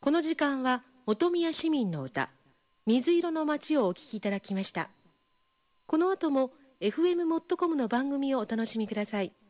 この時間は本宮市民の歌水色の街をお聴きいただきました。この後も FM もっとコムの番組をお楽しみください。